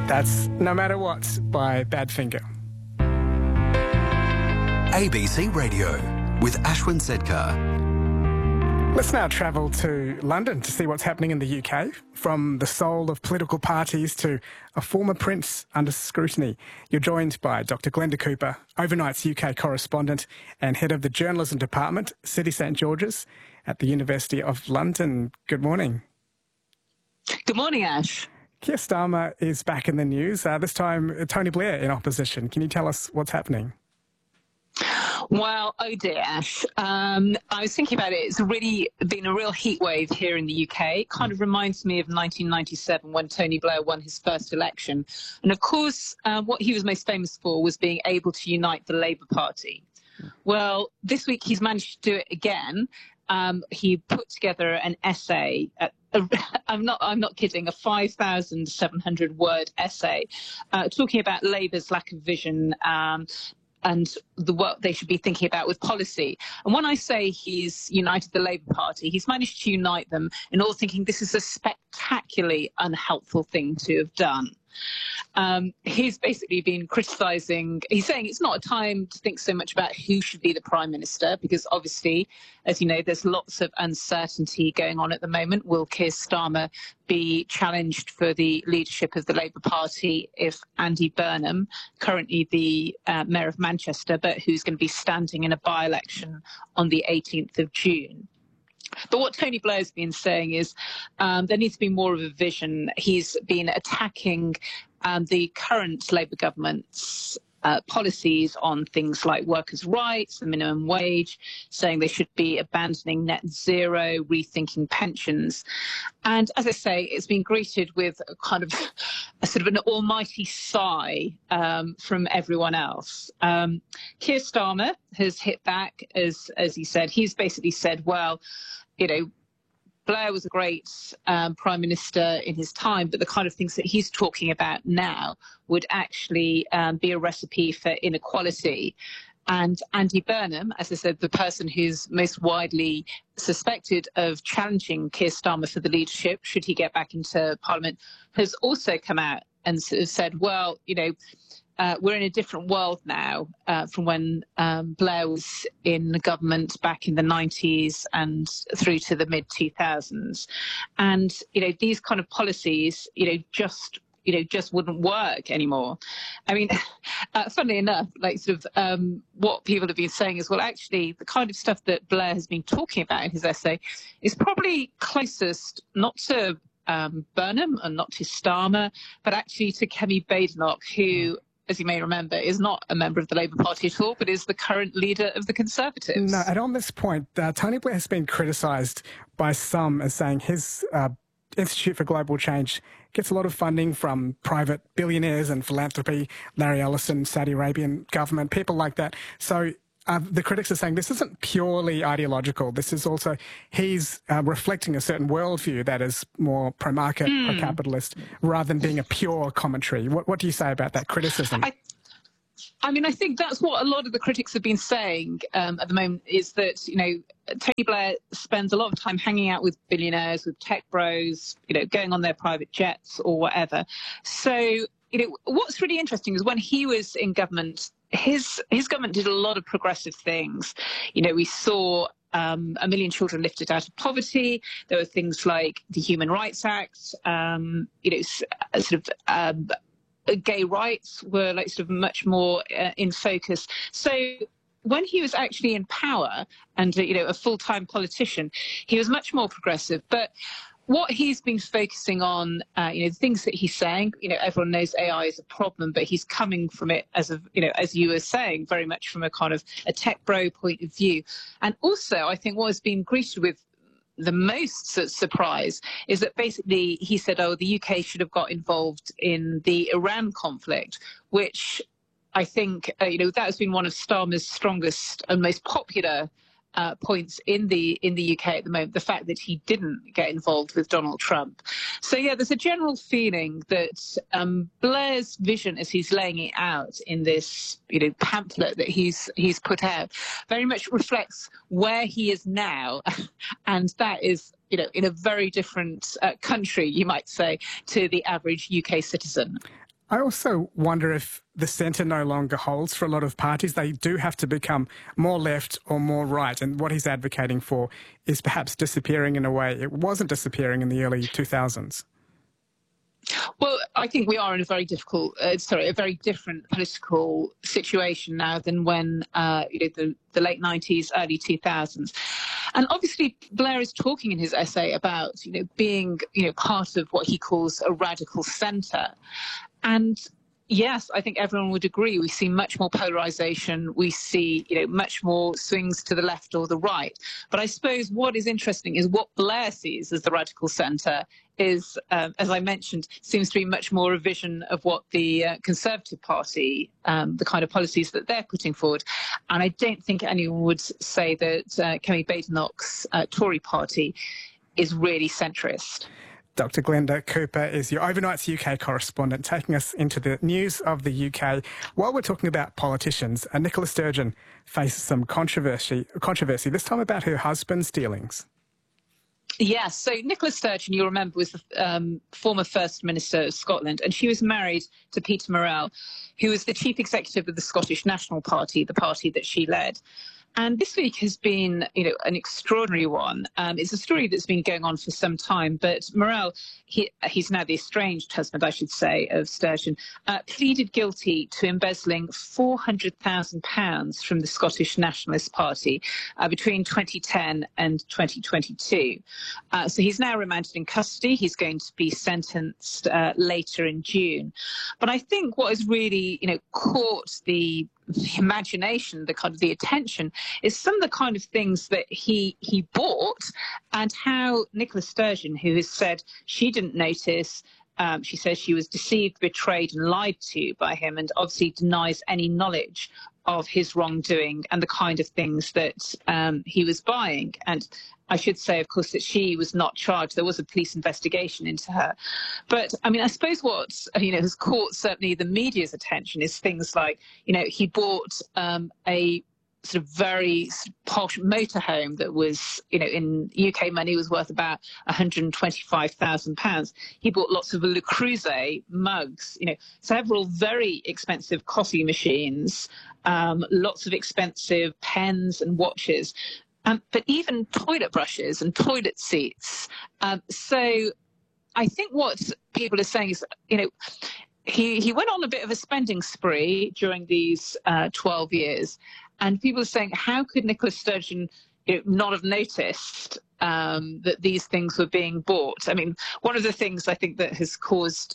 That's No Matter What by Badfinger. ABC Radio with Ashwin Sedkar. Let's now travel to London to see what's happening in the UK. From the soul of political parties to a former prince under scrutiny. You're joined by Dr. Glenda Cooper, Overnight's UK correspondent and head of the journalism department, City St George's at the University of London. Good morning. Good morning, Ash. Keir Starmer is back in the news, this time Tony Blair in opposition. Can you tell us what's happening? Well, oh dear, Ash. I was thinking about it. It's really been a real heat wave here in the UK. It kind of reminds me of 1997 when Tony Blair won his first election. And of course, what he was most famous for was being able to unite the Labour Party. Well, this week he's managed to do it again. He put together an essay. I'm not kidding. A 5,700 word essay talking about Labour's lack of vision and the work they should be thinking about with policy. And when I say he's united the Labour Party, he's managed to unite them in all thinking this is a spectacularly unhelpful thing to have done. He's basically been criticising, he's saying it's not a time to think so much about who should be the Prime Minister, because obviously, as you know, there's lots of uncertainty going on at the moment. Will Keir Starmer be challenged for the leadership of the Labour Party if Andy Burnham, currently the Mayor of Manchester, but who's going to be standing in a by-election on the 18th of June? But what Tony Blair's been saying is there needs to be more of a vision. He's been attacking the current Labour government's policies on things like workers' rights, the minimum wage, saying they should be abandoning net zero, rethinking pensions. And as I say, it's been greeted with a kind of a sort of an almighty sigh from everyone else. Keir Starmer has hit back, as he said. He's basically said, well, you know, Blair was a great Prime Minister in his time, but the kind of things that he's talking about now would actually be a recipe for inequality. And Andy Burnham, as I said, the person who's most widely suspected of challenging Keir Starmer for the leadership, should he get back into Parliament, has also come out and sort of said, well, you know, we're in a different world now from when Blair was in the government back in the 90s and through to the mid-2000s. And, you know, these kind of policies, just wouldn't work anymore. I mean, funnily enough, like sort of what people have been saying is, well, actually, the kind of stuff that Blair has been talking about in his essay is probably closest not to Burnham and not to Starmer, but actually to Kemi Badenoch, who, as you may remember, is not a member of the Labour Party at all, but is the current leader of the Conservatives. No, and on this point, Tony Blair has been criticised by some as saying his Institute for Global Change gets a lot of funding from private billionaires and philanthropy, Larry Ellison, Saudi Arabian government, people like that. So the critics are saying this isn't purely ideological. This is also, he's reflecting a certain worldview that is more pro-market, pro-capitalist, rather than being a pure commentary. What do you say about that criticism? I mean, I think that's what a lot of the critics have been saying at the moment, is that, you know, Tony Blair spends a lot of time hanging out with billionaires, with tech bros, you know, going on their private jets or whatever. So, you know, what's really interesting is when he was in government, his government did a lot of progressive things. You know, we saw 1 million children lifted out of poverty. There were things like the Human Rights Act, gay rights were like sort of much more in focus. So when he was actually in power and, a full-time politician, he was much more progressive. But what he's been focusing on, the things that he's saying, everyone knows AI is a problem, but he's coming from it as you were saying, very much from a kind of a tech bro point of view. And also, I think what has been greeted with the most surprise is that basically he said, the UK should have got involved in the Iran conflict, which I think, that has been one of Starmer's strongest and most popular points in the UK at the moment, the fact that he didn't get involved with Donald Trump. So, yeah, there's a general feeling that Blair's vision as he's laying it out in this, pamphlet that he's put out very much reflects where he is now. And that is, in a very different country, you might say, to the average UK citizen. I also wonder if the centre no longer holds for a lot of parties. They do have to become more left or more right. And what he's advocating for is perhaps disappearing in a way it wasn't disappearing in the early 2000s. Well, I think we are in a very a very different political situation now than when, the late 90s, early 2000s. And obviously, Blair is talking in his essay about, being, part of what he calls a radical centre. And yes, I think everyone would agree. We see much more polarisation. We see, much more swings to the left or the right. But I suppose what is interesting is what Blair sees as the radical centre is, as I mentioned, seems to be much more a vision of what the Conservative Party, the kind of policies that they're putting forward. And I don't think anyone would say that Kemi Badenoch's Tory party is really centrist. Dr. Glenda Cooper is your Overnight's UK correspondent, taking us into the news of the UK. While we're talking about politicians, Nicola Sturgeon faces some controversy, this time about her husband's dealings. Yes, so Nicola Sturgeon, you'll remember, was the former First Minister of Scotland, and she was married to Peter Murrell, who was the chief executive of the Scottish National Party, the party that she led. And this week has been, an extraordinary one. It's a story that's been going on for some time, but Murrell, he's now the estranged husband, I should say, of Sturgeon, pleaded guilty to embezzling £400,000 from the Scottish Nationalist Party between 2010 and 2022. So he's now remanded in custody. He's going to be sentenced later in June. But I think what has really, caught the imagination, the attention, is some of the kind of things that he bought, and how Nicola Sturgeon, who has said she didn't notice, she says she was deceived, betrayed and lied to by him, and obviously denies any knowledge of his wrongdoing and the kind of things that he was buying. And I should say, of course, that she was not charged. There was a police investigation into her. But, I suppose what, has caught certainly the media's attention is things like, he bought a sort of very posh motorhome that was, in UK money was worth about £125,000. He bought lots of Le Creuset mugs, several very expensive coffee machines, lots of expensive pens and watches. But even toilet brushes and toilet seats. So I think what people are saying is, he went on a bit of a spending spree during these 12 years. And people are saying, how could Nicola Sturgeon not have noticed that these things were being bought? One of the things I think that has caused,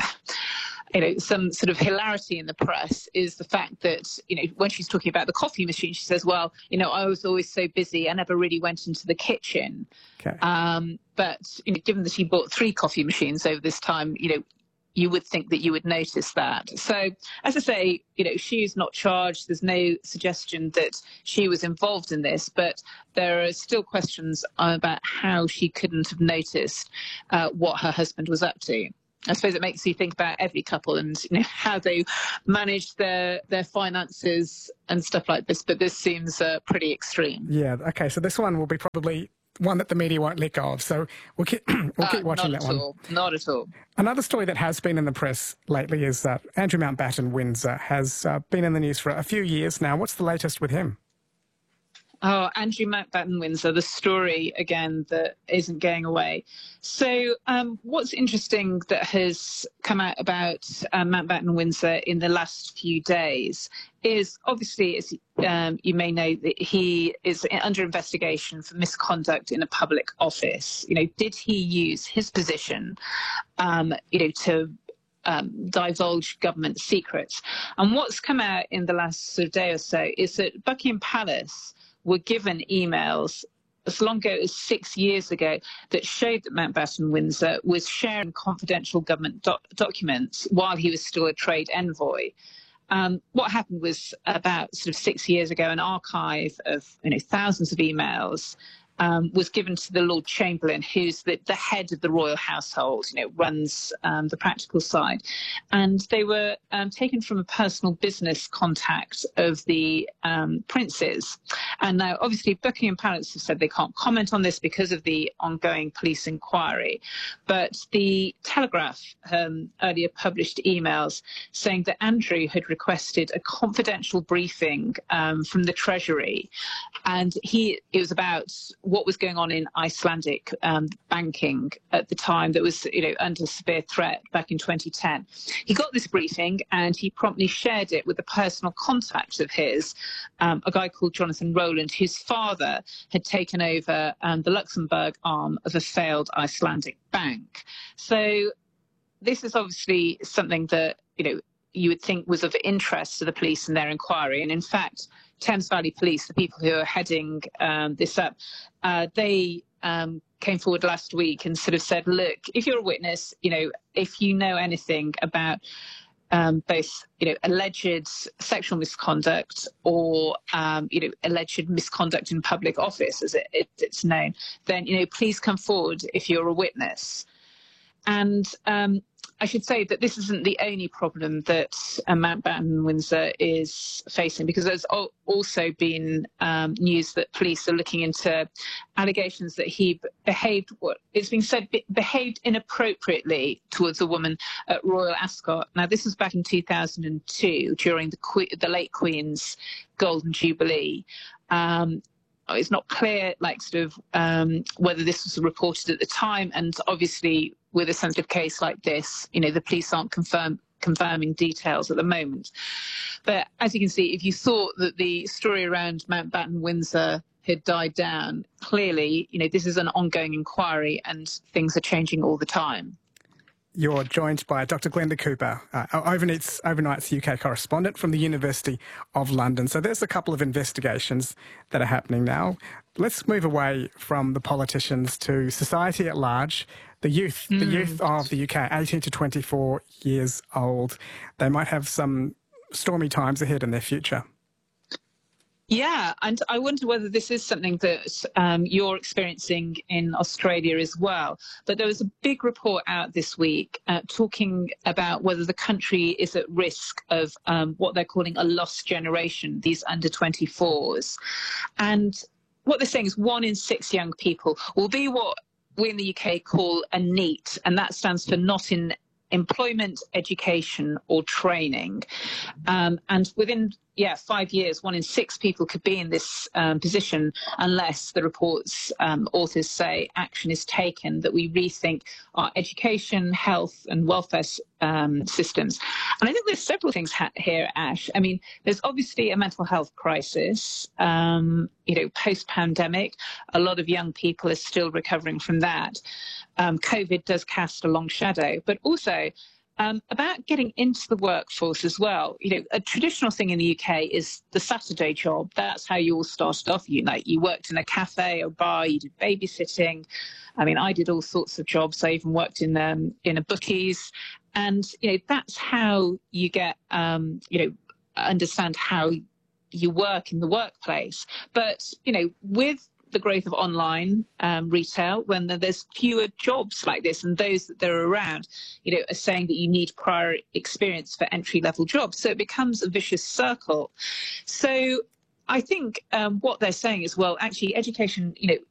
some sort of hilarity in the press is the fact that, when she's talking about the coffee machine, she says, well, I was always so busy, I never really went into the kitchen. Okay. But, given that she bought 3 coffee machines over this time, you would think that you would notice that. So, as I say, she is not charged. There's no suggestion that she was involved in this, but there are still questions about how she couldn't have noticed what her husband was up to. I suppose it makes you think about every couple and how they manage their finances and stuff like this. But this seems pretty extreme. Yeah. Okay. So this one will be probably one that the media won't let go of. So we'll keep watching that one. Not at all. Another story that has been in the press lately is that Andrew Mountbatten Windsor has been in the news for a few years now. What's the latest with him? Oh, Andrew Mountbatten Windsor, the story, again, that isn't going away. So what's interesting that has come out about Mountbatten Windsor in the last few days is, obviously, as you may know, that he is under investigation for misconduct in a public office. Did he use his position, to divulge government secrets? And what's come out in the last day or so is that Buckingham Palace were given emails as long ago as 6 years ago that showed that Mountbatten Windsor was sharing confidential government documents while he was still a trade envoy. What happened was, about sort of 6 years ago, an archive of thousands of emails was given to the Lord Chamberlain, who's the head of the royal household, runs the practical side. And they were taken from a personal business contact of the princes. And now, obviously, Buckingham Palace have said they can't comment on this because of the ongoing police inquiry. But the Telegraph earlier published emails saying that Andrew had requested a confidential briefing from the Treasury. And it was about what was going on in Icelandic banking at the time that was, under severe threat back in 2010. He got this briefing and he promptly shared it with a personal contact of his, a guy called Jonathan Rowland, whose father had taken over the Luxembourg arm of a failed Icelandic bank. So this is obviously something that, you would think was of interest to the police in their inquiry. And in fact, Thames Valley Police, the people who are heading this up, they came forward last week and sort of said, look, if you're a witness, if you know anything about both, alleged sexual misconduct or, alleged misconduct in public office, as it's known, then, please come forward if you're a witness. And I should say that this isn't the only problem that Mountbatten Windsor is facing, because there's also been news that police are looking into allegations that he behaved, what it's been said, behaved inappropriately towards a woman at Royal Ascot. Now, this was back in 2002 during the late Queen's Golden Jubilee. It's not clear, whether this was reported at the time, and obviously with a sensitive case like this, the police aren't confirming details at the moment. But as you can see, if you thought that the story around Mountbatten Windsor had died down, clearly, this is an ongoing inquiry and things are changing all the time. You're joined by Dr. Glenda Cooper, Overnight's UK correspondent from the University of London. So there's a couple of investigations that are happening now. Let's move away from the politicians to society at large. The youth of the UK, 18 to 24 years old, they might have some stormy times ahead in their future. Yeah, and I wonder whether this is something that you're experiencing in Australia as well. But there was a big report out this week talking about whether the country is at risk of what they're calling a lost generation, these under 24s. And what they're saying is 1 in 6 young people will be what we in the UK call a NEET, and that stands for not in employment, education or training. And within 5 years, 1 in 6 people could be in this position unless the report's authors say action is taken, that we rethink our education, health and welfare systems. And I think there's several things here, Ash. I mean, there's obviously a mental health crisis, post-pandemic. A lot of young people are still recovering from that. COVID does cast a long shadow, but also about getting into the workforce as well. A traditional thing in the UK is the Saturday job. That's how you all started off. You worked in a cafe or bar, you did babysitting. I mean, I did all sorts of jobs. I even worked in a bookies. And, that's how you get, understand how you work in the workplace. But, with the growth of online retail, when there's fewer jobs like this, and those that are around, are saying that you need prior experience for entry-level jobs. So it becomes a vicious circle. So I think what they're saying is, well, actually, education,